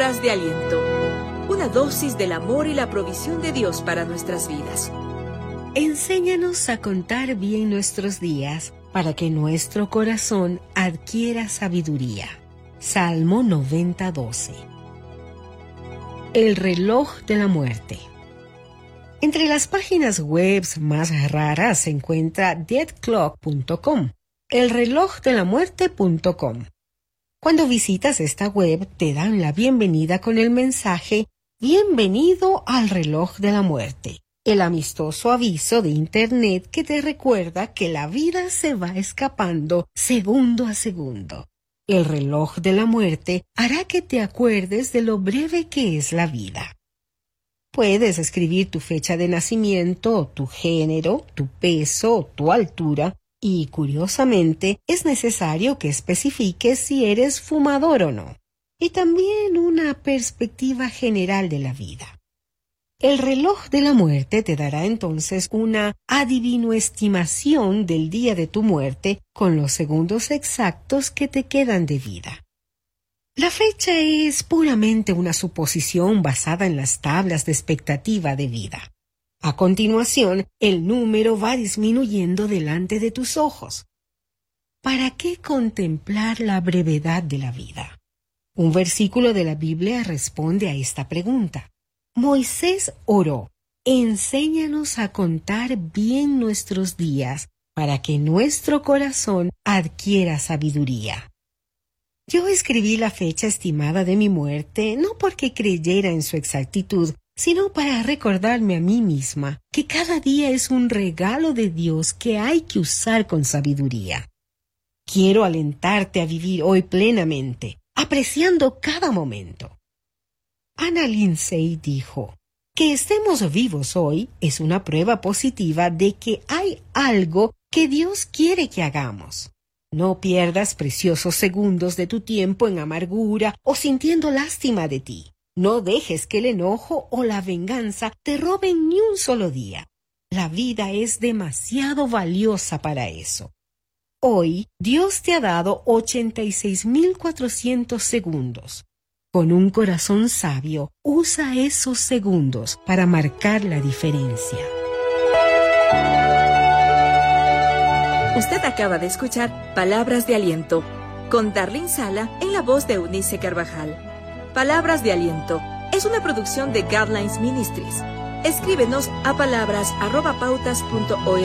Palabras de aliento. Una dosis del amor y la provisión de Dios para nuestras vidas. Enséñanos a contar bien nuestros días para que nuestro corazón adquiera sabiduría. Salmo 90:12. El reloj de la muerte. Entre las páginas web más raras se encuentra deadclock.com, elrelojdelamuerte.com. Cuando visitas esta web te dan la bienvenida con el mensaje «Bienvenido al reloj de la muerte», el amistoso aviso de Internet que te recuerda que la vida se va escapando segundo a segundo. El reloj de la muerte hará que te acuerdes de lo breve que es la vida. Puedes escribir tu fecha de nacimiento, tu género, tu peso, tu altura, y curiosamente es necesario que especifiques si eres fumador o no, y también una perspectiva general de la vida. El reloj de la muerte te dará entonces una adivinoestimación del día de tu muerte con los segundos exactos que te quedan de vida. La fecha es puramente una suposición basada en las tablas de expectativa de vida. A continuación, el número va disminuyendo delante de tus ojos. ¿Para qué contemplar la brevedad de la vida? Un versículo de la Biblia responde a esta pregunta. Moisés oró: enséñanos a contar bien nuestros días para que nuestro corazón adquiera sabiduría. Yo escribí la fecha estimada de mi muerte no porque creyera en su exactitud, sino para recordarme a mí misma que cada día es un regalo de Dios que hay que usar con sabiduría. Quiero alentarte a vivir hoy plenamente, apreciando cada momento. Anna Lindsay dijo: que estemos vivos hoy es una prueba positiva de que hay algo que Dios quiere que hagamos. No pierdas preciosos segundos de tu tiempo en amargura o sintiendo lástima de ti. No dejes que el enojo o la venganza te roben ni un solo día. La vida es demasiado valiosa para eso. Hoy, Dios te ha dado 86.400 segundos. Con un corazón sabio, usa esos segundos para marcar la diferencia. Usted acaba de escuchar Palabras de Aliento, con Darlene Sala en la voz de Eunice Carvajal. Palabras de Aliento es una producción de Guidelines Ministries. Escríbenos a palabras@pautas.org.